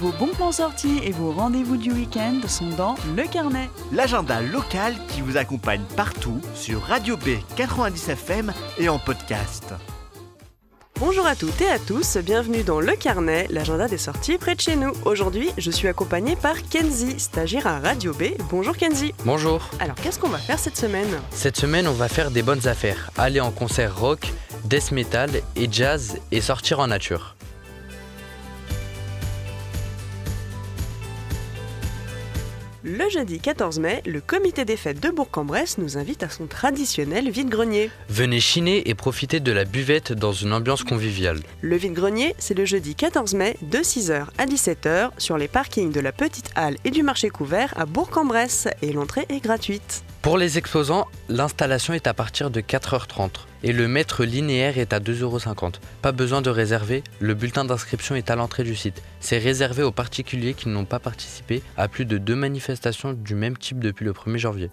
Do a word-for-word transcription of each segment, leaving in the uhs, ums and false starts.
Vos bons plans sortis et vos rendez-vous du week-end sont dans Le Carnet. L'agenda local qui vous accompagne partout sur Radio B quatre-vingt-dix F M et en podcast. Bonjour à toutes et à tous, bienvenue dans Le Carnet, l'agenda des sorties près de chez nous. Aujourd'hui, je suis accompagnée par Kenzie, stagiaire à Radio B. Bonjour Kenzie. Bonjour. Alors, qu'est-ce qu'on va faire cette semaine ? Cette semaine, on va faire des bonnes affaires, aller en concert rock, death metal et jazz et sortir en nature. Le jeudi quatorze mai, le comité des fêtes de Bourg-en-Bresse nous invite à son traditionnel vide-grenier. Venez chiner et profiter de la buvette dans une ambiance conviviale. Le vide-grenier, c'est le jeudi quatorze mai de six heures à dix-sept heures sur les parkings de la Petite Halle et du marché couvert à Bourg-en-Bresse et l'entrée est gratuite. Pour les exposants, l'installation est à partir de quatre heures trente et le mètre linéaire est à deux euros cinquante. Pas besoin de réserver, le bulletin d'inscription est à l'entrée du site. C'est réservé aux particuliers qui n'ont pas participé à plus de deux manifestations du même type depuis le premier janvier.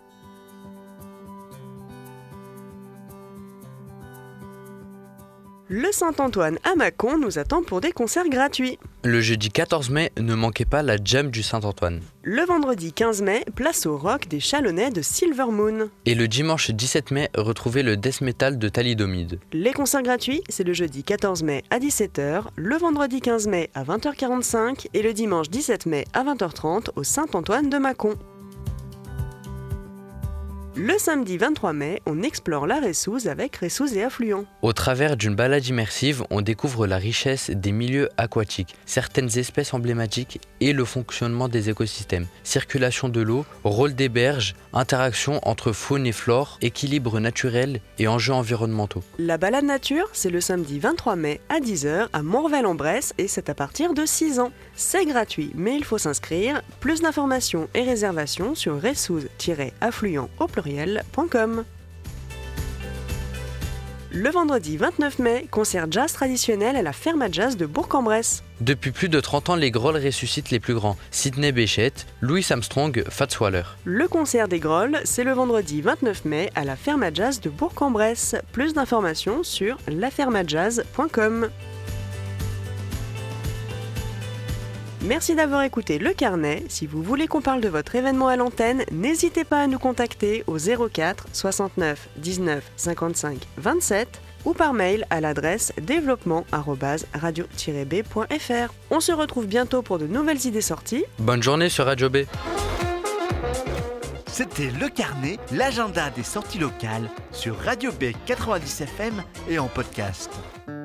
Le Saint-Antoine à Mâcon nous attend pour des concerts gratuits. Le jeudi quatorze mai, ne manquez pas la jam du Saint-Antoine. Le vendredi quinze mai, place au rock des Chalonnais de Silver Moon. Et le dimanche dix-sept mai, retrouvez le death metal de Thalidomide. Les concerts gratuits, c'est le jeudi quatorze mai à dix-sept heures, le vendredi quinze mai à vingt heures quarante-cinq et le dimanche dix-sept mai à vingt heures trente au Saint-Antoine de Mâcon. Le samedi vingt-trois mai, on explore la Reyssouze avec Reyssouze et affluents. Au travers d'une balade immersive, on découvre la richesse des milieux aquatiques, certaines espèces emblématiques et le fonctionnement des écosystèmes. Circulation de l'eau, rôle des berges, interaction entre faune et flore, équilibre naturel et enjeux environnementaux. La balade nature, c'est le samedi vingt-trois mai à dix heures à Morvel-en-Bresse et c'est à partir de six ans. C'est gratuit, mais il faut s'inscrire. Plus d'informations et réservations sur reyssouze-affluent au pluriel point com. Le vendredi vingt-neuf mai, concert jazz traditionnel à la Ferme à Jazz de Bourg-en-Bresse. Depuis plus de trente ans, les Grolls ressuscitent les plus grands. Sidney Bechet, Louis Armstrong, Fats Waller. Le concert des Grolls, c'est le vendredi vingt-neuf mai à la Ferme à Jazz de Bourg-en-Bresse. Plus d'informations sur la ferme à jazz point com. Merci d'avoir écouté Le Carnet. Si vous voulez qu'on parle de votre événement à l'antenne, n'hésitez pas à nous contacter au zéro quatre soixante-neuf dix-neuf cinquante-cinq vingt-sept ou par mail à l'adresse développement arobase radio tiret b point f r. On se retrouve bientôt pour de nouvelles idées sorties. Bonne journée sur Radio B. C'était Le Carnet, l'agenda des sorties locales sur Radio B quatre-vingt-dix F M et en podcast.